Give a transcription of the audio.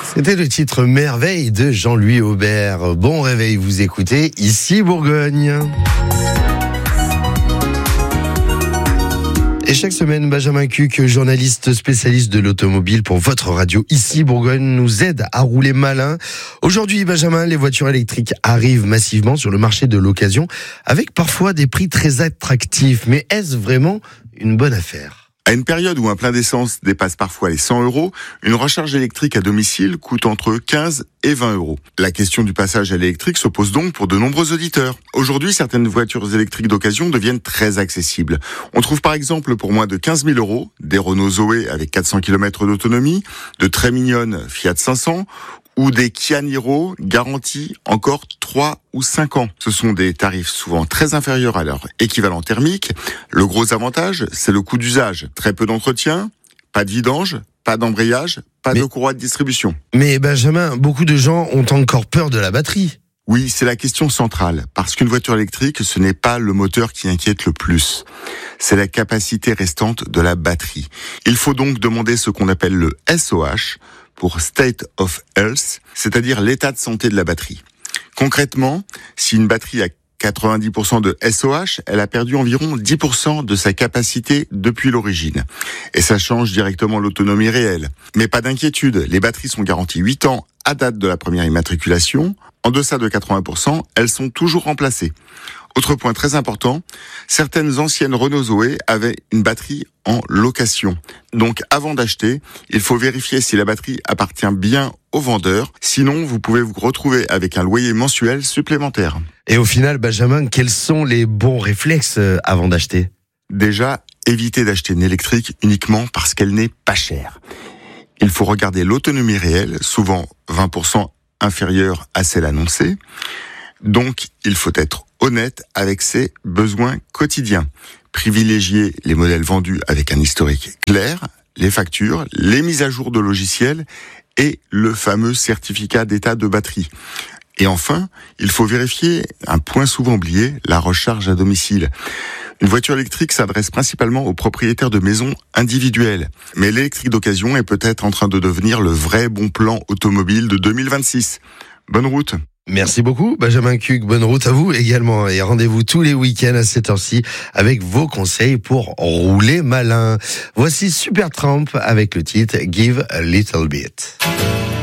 C'était le titre Merveille de Jean-Louis Aubert. Bon réveil, vous écoutez Ici Bourgogne. Et chaque semaine, Benjamin Cuc, journaliste spécialiste de l'automobile pour votre radio Ici Bourgogne, nous aide à rouler malin. Aujourd'hui, Benjamin, les voitures électriques arrivent massivement sur le marché de l'occasion avec parfois des prix très attractifs. Mais est-ce vraiment une bonne affaire ? À une période où un plein d'essence dépasse parfois les 100 €, une recharge électrique à domicile coûte entre 15 et 20 €. La question du passage à l'électrique se pose donc pour de nombreux auditeurs. Aujourd'hui, certaines voitures électriques d'occasion deviennent très accessibles. On trouve par exemple pour moins de 15 000 € des Renault Zoé avec 400 km d'autonomie, de très mignonnes Fiat 500 ou des Kia Niro garantis encore 3 ou 5 ans. Ce sont des tarifs souvent très inférieurs à leur équivalent thermique. Le gros avantage, c'est le coût d'usage. Très peu d'entretien, pas de vidange, pas d'embrayage, pas de courroie de distribution. Mais Benjamin, beaucoup de gens ont encore peur de la batterie. Oui, c'est la question centrale, parce qu'une voiture électrique, ce n'est pas le moteur qui inquiète le plus. C'est la capacité restante de la batterie. Il faut donc demander ce qu'on appelle le SOH, pour State of Health, c'est-à-dire l'état de santé de la batterie. Concrètement, si une batterie a 90% de SOH, elle a perdu environ 10% de sa capacité depuis l'origine. Et ça change directement l'autonomie réelle. Mais pas d'inquiétude, les batteries sont garanties 8 ans à date de la première immatriculation. En deçà de 80%, elles sont toujours remplacées. Autre point très important, certaines anciennes Renault Zoé avaient une batterie en location. Donc avant d'acheter, il faut vérifier si la batterie appartient bien au vendeur. Sinon, vous pouvez vous retrouver avec un loyer mensuel supplémentaire. Et au final, Benjamin, quels sont les bons réflexes avant d'acheter ? Déjà, évitez d'acheter une électrique uniquement parce qu'elle n'est pas chère. Il faut regarder l'autonomie réelle, souvent 20% inférieure à celle annoncée. Donc, il faut être honnête avec ses besoins quotidiens. Privilégier les modèles vendus avec un historique clair, les factures, les mises à jour de logiciels et le fameux certificat d'état de batterie. Et enfin, il faut vérifier un point souvent oublié, la recharge à domicile. Une voiture électrique s'adresse principalement aux propriétaires de maisons individuelles. Mais l'électrique d'occasion est peut-être en train de devenir le vrai bon plan automobile de 2026. Bonne route. Merci beaucoup, Benjamin Cuc. Bonne route à vous également. Et rendez-vous tous les week-ends à cette heure-ci avec vos conseils pour rouler malin. Voici Supertramp avec le titre Give a Little Bit.